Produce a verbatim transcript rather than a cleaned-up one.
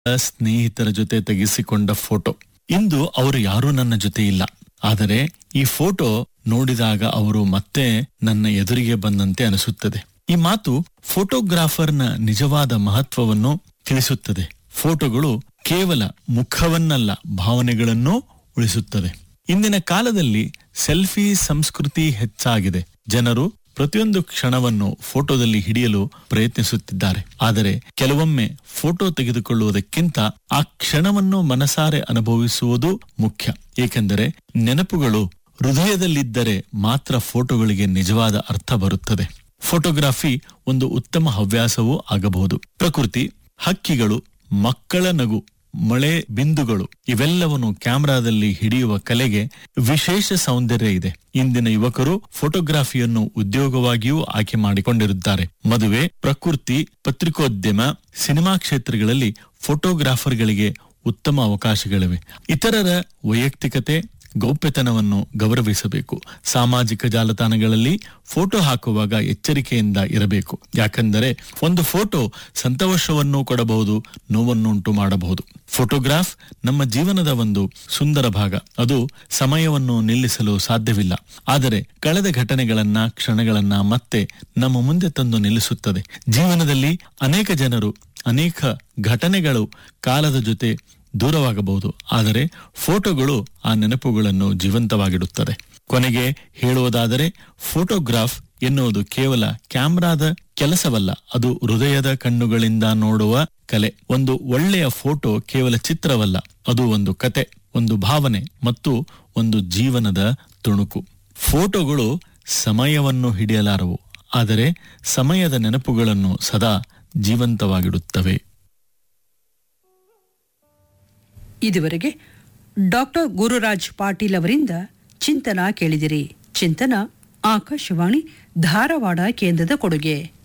ಸ್ನೇಹಿತರ ಜೊತೆ ತೆಗೆಸಿಕೊಂಡ ಫೋಟೋ. ಇಂದು ಅವರು ಯಾರೂ ನನ್ನ ಜೊತೆ ಇಲ್ಲ, ಆದರೆ ಈ ಫೋಟೋ ನೋಡಿದಾಗ ಅವರು ಮತ್ತೆ ನನ್ನ ಎದುರಿಗೆ ಬಂದಂತೆ ಅನಿಸುತ್ತದೆ. ಈ ಮಾತು ಫೋಟೋಗ್ರಾಫರ್ನ ನಿಜವಾದ ಮಹತ್ವವನ್ನು ತಿಳಿಸುತ್ತದೆ. ಫೋಟೋಗಳು ಕೇವಲ ಮುಖವನ್ನಲ್ಲ, ಭಾವನೆಗಳನ್ನೂ ಉಳಿಸುತ್ತದೆ. ಇಂದಿನ ಕಾಲದಲ್ಲಿ ಸೆಲ್ಫಿ ಸಂಸ್ಕೃತಿ ಹೆಚ್ಚಾಗಿದೆ. ಜನರು ಪ್ರತಿಯೊಂದು ಕ್ಷಣವನ್ನು ಫೋಟೋದಲ್ಲಿ ಹಿಡಿಯಲು ಪ್ರಯತ್ನಿಸುತ್ತಿದ್ದಾರೆ. ಆದರೆ ಕೆಲವೊಮ್ಮೆ ಫೋಟೋ ತೆಗೆದುಕೊಳ್ಳುವುದಕ್ಕಿಂತ ಆ ಕ್ಷಣವನ್ನು ಮನಸಾರೆ ಅನುಭವಿಸುವುದು ಮುಖ್ಯ. ಏಕೆಂದರೆ ನೆನಪುಗಳು ಹೃದಯದಲ್ಲಿದ್ದರೆ ಮಾತ್ರ ಫೋಟೋಗಳಿಗೆ ನಿಜವಾದ ಅರ್ಥ ಬರುತ್ತದೆ. ಫೋಟೋಗ್ರಫಿ ಒಂದು ಉತ್ತಮ ಹವ್ಯಾಸವೂ ಆಗಬಹುದು. ಪ್ರಕೃತಿ, ಹಕ್ಕಿಗಳು, ಮಕ್ಕಳ ನಗು, ಮಳೆ ಬಿಂದುಗಳು ಇವೆಲ್ಲವನ್ನು ಕ್ಯಾಮೆರಾದಲ್ಲಿ ಹಿಡಿಯುವ ಕಲೆಗೆ ವಿಶೇಷ ಸೌಂದರ್ಯ ಇದೆ. ಇಂದಿನ ಯುವಕರು ಫೋಟೋಗ್ರಫಿಯನ್ನು ಉದ್ಯೋಗವಾಗಿಯೂ ಆಯ್ಕೆ ಮಾಡಿಕೊಂಡಿರುತ್ತಾರೆ. ಮದುವೆ, ಪ್ರಕೃತಿ, ಪತ್ರಿಕೋದ್ಯಮ, ಸಿನಿಮಾ ಕ್ಷೇತ್ರಗಳಲ್ಲಿ ಫೋಟೋಗ್ರಾಫರ್ಗಳಿಗೆ ಉತ್ತಮ ಅವಕಾಶಗಳಿವೆ. ಇತರರ ವೈಯಕ್ತಿಕತೆ, ಗೌಪ್ಯತನವನ್ನು ಗೌರವಿಸಬೇಕು. ಸಾಮಾಜಿಕ ಜಾಲತಾಣಗಳಲ್ಲಿ ಫೋಟೋ ಹಾಕುವಾಗ ಎಚ್ಚರಿಕೆಯಿಂದ ಇರಬೇಕು. ಯಾಕೆಂದರೆ ಒಂದು ಫೋಟೋ ಸಂತೋಷವನ್ನು ಕೊಡಬಹುದು, ನೋವನ್ನುಂಟು ಮಾಡಬಹುದು. ಫೋಟೋಗ್ರಾಫ್ ನಮ್ಮ ಜೀವನದ ಒಂದು ಸುಂದರ ಭಾಗ. ಅದು ಸಮಯವನ್ನು ನಿಲ್ಲಿಸಲು ಸಾಧ್ಯವಿಲ್ಲ, ಆದರೆ ಕಳೆದ ಘಟನೆಗಳನ್ನ, ಕ್ಷಣಗಳನ್ನ ಮತ್ತೆ ನಮ್ಮ ಮುಂದೆ ತಂದು ನಿಲ್ಲಿಸುತ್ತದೆ. ಜೀವನದಲ್ಲಿ ಅನೇಕ ಜನರು, ಅನೇಕ ಘಟನೆಗಳು ಕಾಲದ ಜೊತೆ ದೂರವಾಗಬಹುದು, ಆದರೆ ಫೋಟೋಗಳು ಆ ನೆನಪುಗಳನ್ನು ಜೀವಂತವಾಗಿಡುತ್ತದೆ. ಕೊನೆಗೆ ಹೇಳುವುದಾದರೆ, ಫೋಟೋಗ್ರಾಫ್ ಎನ್ನುವುದು ಕೇವಲ ಕ್ಯಾಮ್ರಾದ ಕೆಲಸವಲ್ಲ, ಅದು ಹೃದಯದ ಕಣ್ಣುಗಳಿಂದ ನೋಡುವ ಕಲೆ. ಒಂದು ಒಳ್ಳೆಯ ಫೋಟೋ ಕೇವಲ ಚಿತ್ರವಲ್ಲ, ಅದು ಒಂದು ಕತೆ, ಒಂದು ಭಾವನೆ ಮತ್ತು ಒಂದು ಜೀವನದ ತುಣುಕು. ಫೋಟೋಗಳು ಸಮಯವನ್ನು ಹಿಡಿಯಲಾರವು, ಆದರೆ ಸಮಯದ ನೆನಪುಗಳನ್ನು ಸದಾ ಜೀವಂತವಾಗಿಡುತ್ತವೆ. ಇದುವರೆಗೆ ಡಾಕ್ಟರ್ ಗುರುರಾಜ್ ಪಾಟೀಲ್ ಅವರಿಂದ ಚಿಂತನ ಕೇಳಿದಿರಿ. ಚಿಂತನ ಆಕಾಶವಾಣಿ ಧಾರವಾಡ ಕೇಂದ್ರದ ಕೊಡುಗೆ.